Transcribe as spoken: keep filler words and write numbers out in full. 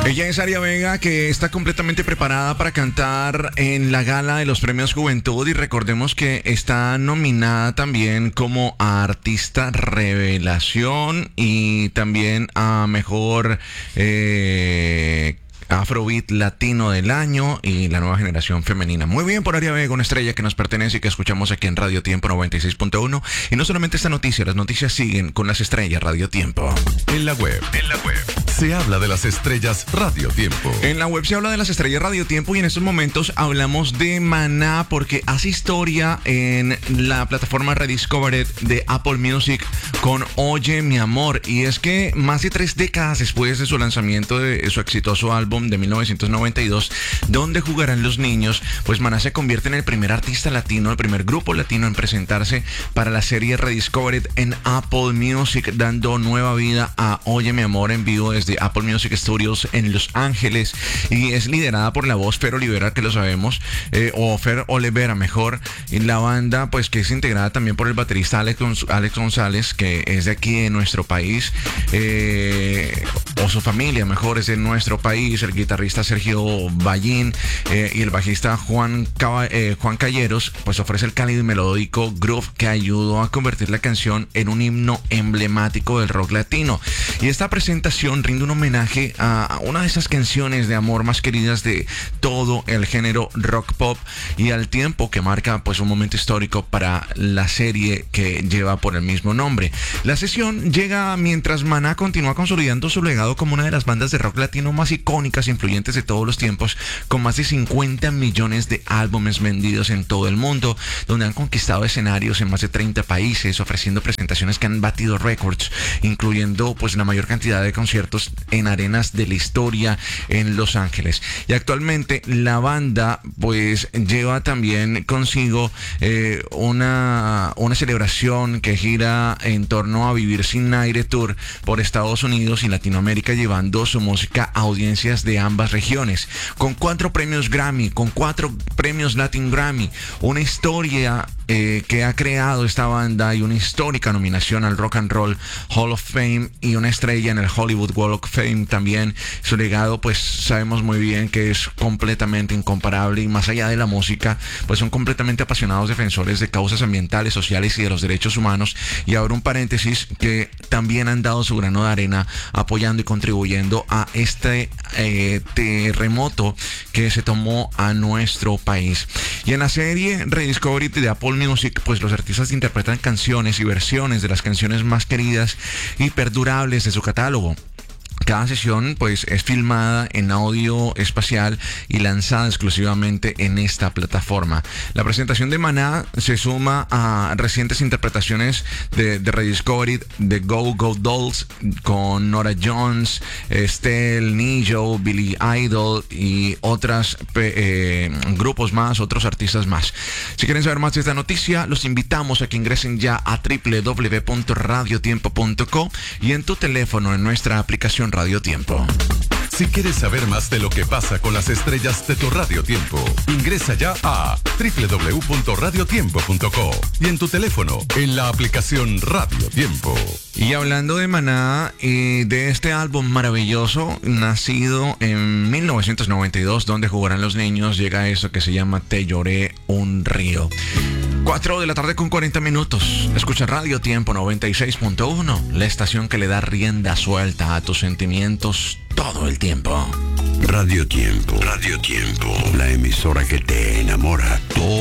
Ella es Aria Vega, que está completamente preparada para cantar en la gala de los Premios Juventud, y recordemos que está nominada también como a Artista Revelación y también a Mejor eh, Afrobeat Latino del Año y la nueva generación femenina. Muy bien por Aria Vega, una estrella que nos pertenece y que escuchamos aquí en Radio Tiempo noventa y seis punto uno. Y no solamente esta noticia, las noticias siguen con las estrellas Radio Tiempo. En la web, en la web, se habla de las estrellas Radio Tiempo. En la web se habla de las estrellas Radio Tiempo y en estos momentos hablamos de Maná porque hace historia en la plataforma Rediscovered de Apple Music con Oye Mi Amor. Y es que más de tres décadas después de su lanzamiento de su exitoso álbum de mil novecientos noventa y dos, Donde Jugarán los Niños, pues Maná se convierte en el primer artista latino, el primer grupo latino en presentarse para la serie Rediscovered en Apple Music, dando nueva vida a Oye Mi Amor en vivo desde Apple Music Studios en Los Ángeles, y es liderada por la voz Fer Olivera, que lo sabemos, eh, o Fer Olivera mejor, y la banda pues que es integrada también por el baterista Alex, Gonz- Alex González, que es de aquí de nuestro país, eh, o su familia mejor es de nuestro país, el guitarrista Sergio Ballín eh, y el bajista Juan, Caba, eh, Juan Calleros, pues ofrece el cálido y melódico groove que ayudó a convertir la canción en un himno emblemático del rock latino. Y esta presentación rinde un homenaje a una de esas canciones de amor más queridas de todo el género rock pop y al tiempo que marca pues un momento histórico para la serie que lleva por el mismo nombre. La sesión llega mientras Maná continúa consolidando su legado como una de las bandas de rock latino más icónicas e influyentes de todos los tiempos, con más de cincuenta millones de álbumes vendidos en todo el mundo, donde han conquistado escenarios en más de treinta países, ofreciendo presentaciones que han batido récords, incluyendo pues la mayor cantidad de conciertos en arenas de la historia en Los Ángeles. Y actualmente la banda pues lleva también consigo eh, una, una celebración que gira en torno a Vivir Sin Aire Tour por Estados Unidos y Latinoamérica, llevando su música a audiencias de ambas regiones, con cuatro premios Grammy, con cuatro premios Latin Grammy, una historia eh, que ha creado esta banda y una histórica nominación al Rock and Roll Hall of Fame y una estrella en el Hollywood Walk of Fame también. Su legado pues sabemos muy bien que es completamente incomparable, y más allá de la música pues son completamente apasionados defensores de causas ambientales, sociales y de los derechos humanos. Y abro un paréntesis, que también han dado su grano de arena apoyando y contribuyendo a este eh, terremoto que se tomó a nuestro país. Y en la serie Rediscovery de Apple Music pues los artistas interpretan canciones y versiones de las canciones más queridas y perdurables de su catálogo. Cada sesión pues es filmada en audio espacial y lanzada exclusivamente en esta plataforma. La presentación de Maná se suma a recientes interpretaciones de, de Rediscovery de Go Go Dolls con Nora Jones, Estelle, Nijo, Billy Idol y otros eh, grupos más, otros artistas más. Si quieren saber más de esta noticia, los invitamos a que ingresen ya a doble u doble u doble u punto radio tiempo punto co y en tu teléfono en nuestra aplicación Radio Tiempo. Si quieres saber más de lo que pasa con las estrellas de tu Radio Tiempo, ingresa ya a doble u doble u doble u punto radio tiempo punto co y en tu teléfono en la aplicación Radio Tiempo. Y hablando de Maná y de este álbum maravilloso, nacido en mil novecientos noventa y dos, Donde Jugarán los Niños, llega eso que se llama Te Lloré un Río. cuatro de la tarde con cuarenta minutos. Escucha Radio Tiempo noventa y seis punto uno, la estación que le da rienda suelta a tus sentimientos todo el tiempo. Radio Tiempo, Radio Tiempo, la emisora que te enamora todo